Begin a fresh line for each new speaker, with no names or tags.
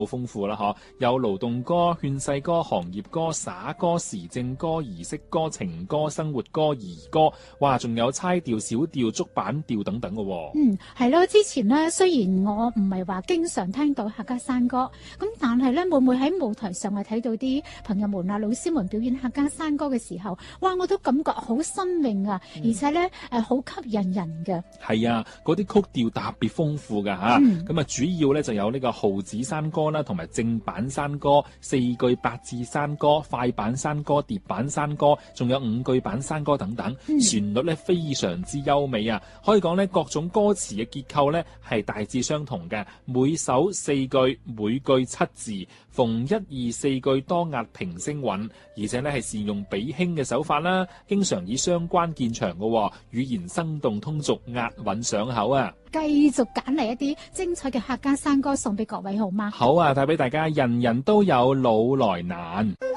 好豐富啦，有勞動歌、勸世歌、行業歌、耍歌、時政歌、儀式歌、情歌、生活歌、兒歌，哇，仲有猜調、小調、竹板調等等嘅喎。
係咯，之前咧雖然我唔係話經常聽到客家山歌，咁但係咧每每喺舞台上係睇到啲朋友們啊、老師們表演客家山歌嘅時候，哇，我都感覺好新穎啊，而且咧好吸引人嘅。
係啊，嗰啲曲調特別豐富㗎嚇，咁啊主要咧就有呢個號子山歌啦，同埋正版山歌、四句八字山歌、快板山歌、疊板山歌，仲有五句板山歌等等，旋律咧非常之優美啊！可以講咧各種歌詞嘅結構咧係大致相同嘅，每首四句，每句七字，逢一二四句多押平聲韻，而且咧係善用比興嘅手法啦，經常以雙關見長嘅，語言生動通俗，押韻上口啊！
繼續揀嚟一啲精彩嘅客家山歌送俾各位好嗎？
好啊，帶俾大家，人人都有老來難。